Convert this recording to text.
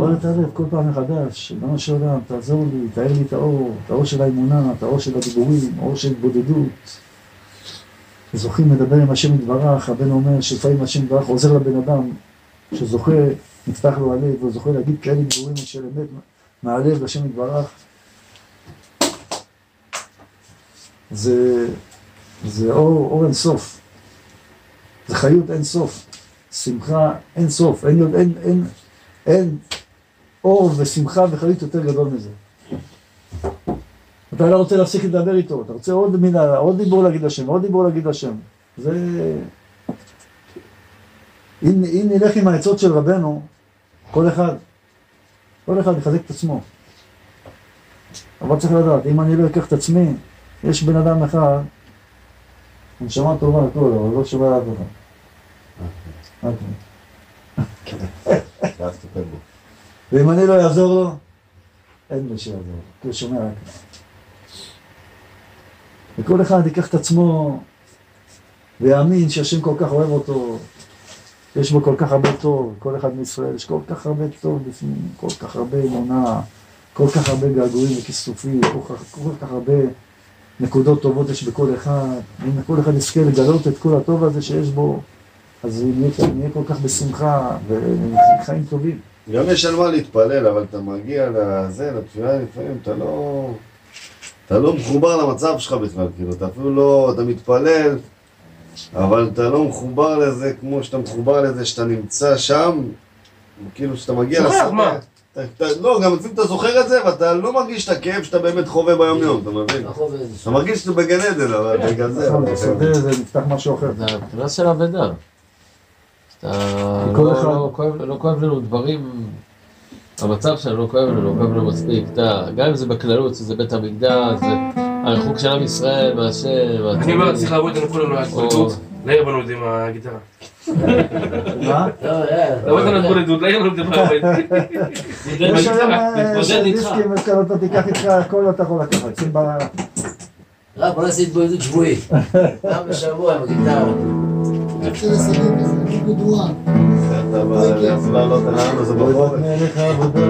לעורר את הלב כל פעם מחדש, ריבונו של עולם, תעזור לי, תאר לי את האור של האמונה, את האור של הדיבורים, האור של התבודדות. זוכים לדבר עם השם יתברך, הבן אומר שלפעמים השם יתברך עוזר לבן אדם, שזוכה, נפתח לו הלב, והוא זוכה להגיד כאלה דיבורים של אמת מהלב לשם יתברך. זה אור אין סוף, זה חיות אין סוף, שמחה אין סוף, אין אור ושמחה וחיות יותר גדול מזה. אתה לא רוצה להפסיק לדבר איתו, אתה רוצה עוד מילה, עוד דיבור להגיד לשם, עוד דיבור להגיד לשם. זה... אם נלך עם העצות של רבנו, כל אחד יחזק את עצמו. אבל צריך לדעת, אם אני לא אקח את עצמי, יש בן אדם אחד, אני שמע טובה הכל, אבל לא שומע לאף אחד. ואם אני לא יעזור לו, אין מי שיעזור, כי הוא שומע רק. וכל אחד ייקח את עצמו ויאמין שהשם כל כך אוהב אותו, יש בו כל כך הרבה טוב, כל אחד מישראל, יש כל כך הרבה טוב בפנים, כל כך הרבה אמונה, כל כך הרבה געגועים וכיסופים, כל כך הרבה נקודות טובות יש בכל אחד. אם כל אחד יזכה לגלות את כל הטוב הזה שיש בו, אז נהיה כל כך בשמחה וחיים טובים. גם יש על מה להתפלל, אבל אתה מגיע לזה, לתפילה לפעמים, אתה לא מחובר למצב שלך בכלל, כאילו, אתה אפילו לא, אתה מתפלל, אבל אתה לא מחובר לזה כמו שאתה מחובר לזה, שאתה נמצא שם, כאילו שאתה מגיע לשדה. לא, גם לפעמים אתה זוכר את זה, ואתה לא מרגיש את הכאב שאתה באמת חווה ביום יום, אתה מבין? אתה מרגיש שאתה בגן עדן, אבל בגלל זה. זה נפתח משהו אחר. זה הבחינה של אבדה. לא כואב לנו דברים, המצב שלנו לא כואב לנו מספיק. גם אם זה בכללות, זה בית המקדש, זה הריחוק של עם ישראל, מהשם. אני אומר, צריך לעבוד לנו כולנו להתבודדות, להעיר בנו את זה עם הגיטרה. מה? לעבוד לנו להתבודדות, להעיר לנו את זה מהבית. יש היום דיסקים, אתה תיקח איתך, הכל אתה יכול לקחת. בוא נעשה התבודדות שבועית. גם בשבוע עם הגיטרה. אפשר לסיים בזה, בגדורה. אתה בא לעלות עלינו, זה בחורף.